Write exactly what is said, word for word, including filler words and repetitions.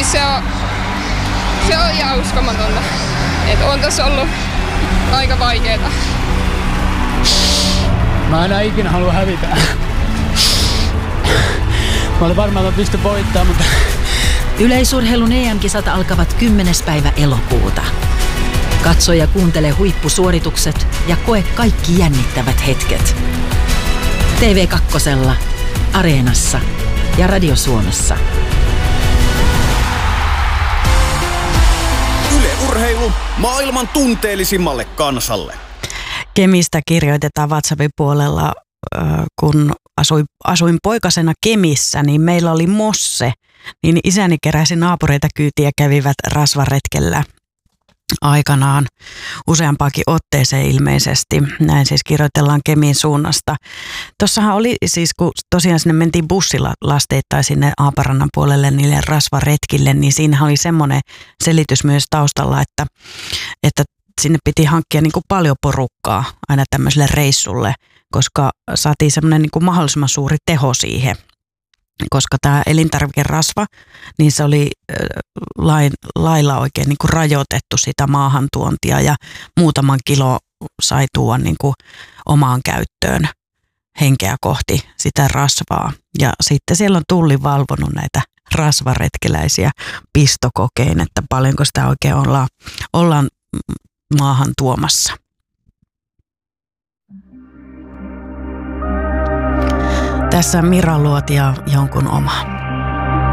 Siis se on, se on ihan uskomatonta. Että on tässä ollut aika vaikeeta. Mä enää ikinä halua hävitä. Mä olin varmaan, että mä pystyn voittamaan, mutta... Yleisurheilun E M-kisat alkavat kymmenes päivä elokuuta. Katso ja kuuntele huippusuoritukset ja koe kaikki jännittävät hetket. T V kaksi, Areenassa ja Radio Suomessa. Yle Urheilu maailman tunteellisimmalle kansalle. Kemistä kirjoitetaan WhatsAppin puolella, kun asuin, asuin poikasena Kemissä, niin meillä oli mosse. Niin isäni keräsi naapureita kyytiä, kävivät rasvaretkellä aikanaan useampaakin otteeseen ilmeisesti. Näin siis kirjoitellaan Kemin suunnasta. Tuossahan oli siis, kun tosiaan sinne mentiin bussilla lasteittain sinne Aaparannan puolelle niille rasvaretkille, niin siinähän oli semmoinen selitys myös taustalla, että, että sinne piti hankkia niin kuin paljon porukkaa aina tämmöiselle reissulle, koska saatiin semmoinen niin kuin mahdollisimman suuri teho siihen. Koska tämä elintarvikerasva, niin se oli lain, lailla oikein niin kuin rajoitettu sitä maahantuontia ja muutaman kilo sai tuoda niin kuin omaan käyttöön henkeä kohti sitä rasvaa. Ja sitten siellä on Tulli valvonut näitä rasvaretkeläisiä pistokokein, että paljonko sitä oikein ollaan, ollaan maahan tuomassa. Tässä Mira Luoti ja Jonkun oma.